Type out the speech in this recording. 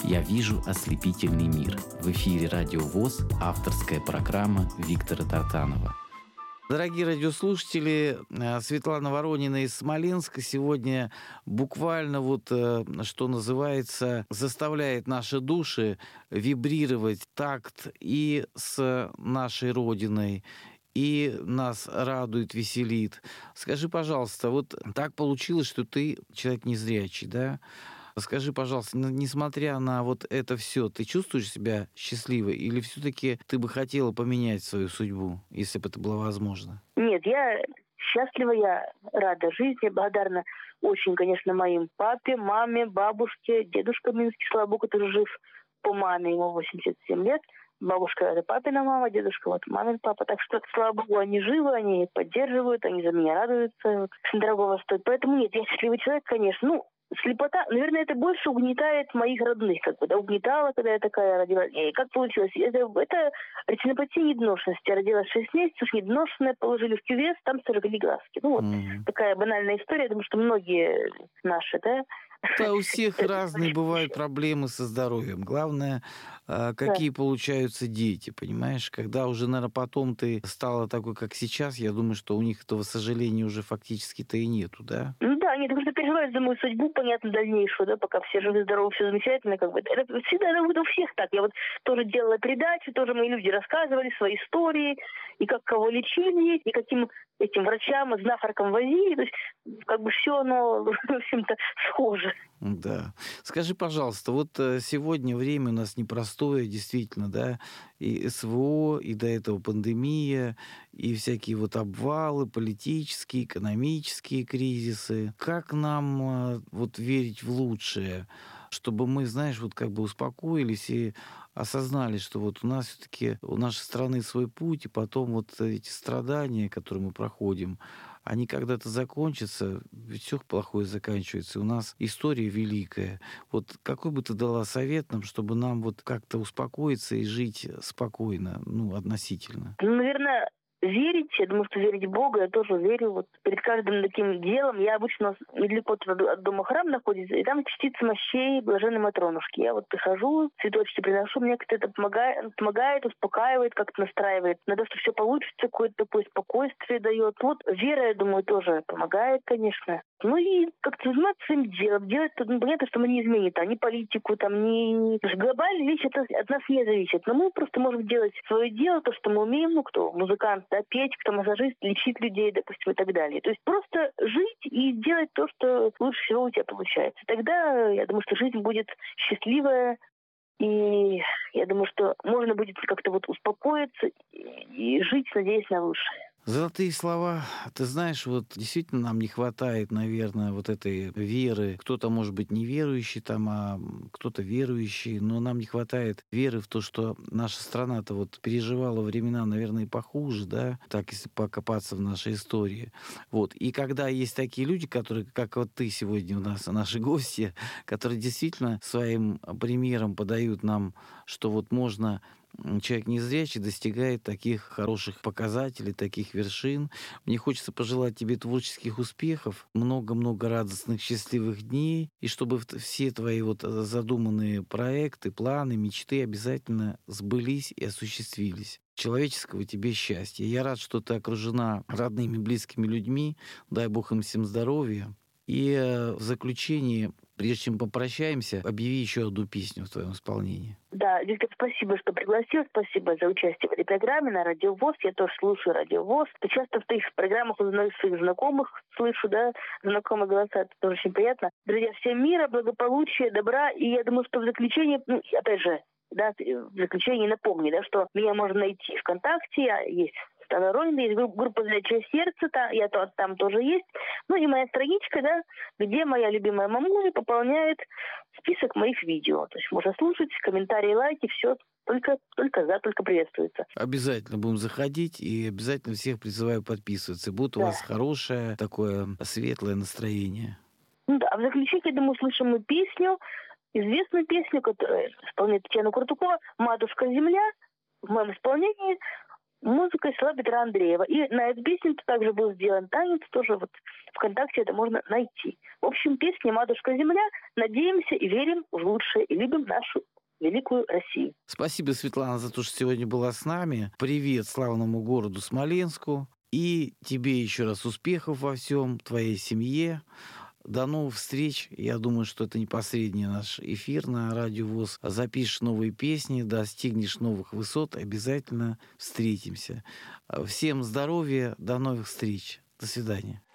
«Я вижу ослепительный мир». В эфире «Радио ВОС», авторская программа Виктора Тартанова. Дорогие радиослушатели, Светлана Воронина из Смоленска сегодня буквально что называется, заставляет наши души вибрировать в такт и с нашей Родиной, и нас радует, веселит. Скажи, пожалуйста, так получилось, что ты человек незрячий, да? Скажи, пожалуйста, несмотря на это все, ты чувствуешь себя счастливой или все-таки ты бы хотела поменять свою судьбу, если бы это было возможно? Нет, я счастлива, я рада жизни, благодарна очень, конечно, моим папе, маме, бабушке, дедушка Минский, слава богу, тоже жив по маме, ему 87 лет. Бабушка – это папина мама, дедушка – мамин папа. Так что, слава богу, они живы, они поддерживают, они за меня радуются. Дорогого стоит. Поэтому нет, я счастливый человек, конечно. Слепота, наверное, это больше угнетает моих родных, угнетала, когда я такая родилась. И как получилось? Это ретинопатия недоношенности. Я родилась 6 месяцев, недоношенная, положили в кювез, там сожгли глазки. Такая банальная история, я думаю, что многие наши, да. Да, у всех разные бывают проблемы со здоровьем. Главное, какие получаются дети, понимаешь? Когда уже, наверное, потом ты стала такой, как сейчас, я думаю, что у них этого сожаления уже фактически-то и нету, да? Да, нет, потому что переживают за мою судьбу, понятно, дальнейшую, да, пока все живы, здоровы, все замечательно, Это всегда у всех так. Я тоже делала передачи, тоже мои люди рассказывали свои истории, и как кого лечили, и каким этим врачам, знахаркам возили. То есть, все оно, в общем-то, схоже. Да. Скажи, пожалуйста, сегодня время у нас непростое, действительно, да, и СВО, и до этого пандемия, и всякие обвалы политические, экономические кризисы. Как нам верить в лучшее, чтобы мы, знаешь, успокоились и осознали, что у нас все-таки, у нашей страны свой путь, и потом эти страдания, которые мы проходим, они когда-то закончатся, ведь все плохое заканчивается, и у нас история великая. Какой бы ты дала совет нам, чтобы нам как-то успокоиться и жить спокойно, относительно? Наверное, верить, я думаю, что верить в Бога, я тоже верю. Перед каждым таким делом, я обычно недалеко от дома храм находится, и там частица мощей Блаженной Матронушки. Я прихожу, цветочки приношу, мне как-то это помогает, успокаивает, как-то настраивает на то, что все получится, какое-то такое спокойствие дает. Вера, я думаю, тоже помогает, конечно. И как-то заниматься своим делом. Делать, понятно, что мы не изменим, ни политику, ни... Глобальные вещи от нас не зависят. Но мы просто можем делать свое дело, то, что мы умеем, кто музыкант, петь, кто массажист, лечить людей, допустим, и так далее. То есть просто жить и делать то, что лучше всего у тебя получается. Тогда, я думаю, что жизнь будет счастливая, и я думаю, что можно будет как-то успокоиться и жить, надеясь на лучшее. Золотые слова. Ты знаешь, действительно нам не хватает, наверное, этой веры. Кто-то, может быть, неверующий а кто-то верующий, но нам не хватает веры в то, что наша страна-то переживала времена, наверное, и похуже, да, так, если покопаться в нашей истории. И когда есть такие люди, которые, как ты сегодня у нас, наши гости, которые действительно своим примером подают нам, что можно... Человек незрячий достигает таких хороших показателей, таких вершин. Мне хочется пожелать тебе творческих успехов, много-много радостных, счастливых дней, и чтобы все твои задуманные проекты, планы, мечты обязательно сбылись и осуществились. Человеческого тебе счастья. Я рад, что ты окружена родными, близкими людьми. Дай Бог им всем здоровья. И в заключение, прежде чем попрощаемся, объяви еще одну песню в твоем исполнении. Да, Виктор, спасибо, что пригласил, спасибо за участие в этой программе на Радио ВОС. Я тоже слушаю Радио ВОС. Часто в твоих программах узнаю своих знакомых, слышу, да, знакомые голоса, это тоже очень приятно. Друзья, всем мира, благополучия, добра, и я думаю, что в заключение, опять же, да, в заключение напомню, да, что меня можно найти ВКонтакте, есть Светлана Воронина, есть группа «Зрячее сердце», я там тоже есть. И моя страничка, да, где моя любимая мамуля пополняет список моих видео. То есть можно слушать, комментарии, лайки, все только приветствуется. Обязательно будем заходить и обязательно всех призываю подписываться. Будет у вас хорошее, такое светлое настроение. А в заключение, я думаю, услышим мы песню, известную песню, которую исполняет Татьяна Куртукова, «Матушка земля», в моем исполнении. Музыка села Петра Андреева. И на эту песню также был сделан танец, тоже вот ВКонтакте это можно найти. В общем, песня «Матушка Земля». Надеемся и верим в лучшее, и любим нашу великую Россию. Спасибо, Светлана, за то, что сегодня была с нами. Привет славному городу Смоленску. И тебе еще раз успехов во всем, твоей семье. До новых встреч. Я думаю, что это не последний наш эфир на Радио ВОС. Запишешь новые песни, достигнешь новых высот, обязательно встретимся. Всем здоровья, до новых встреч. До свидания.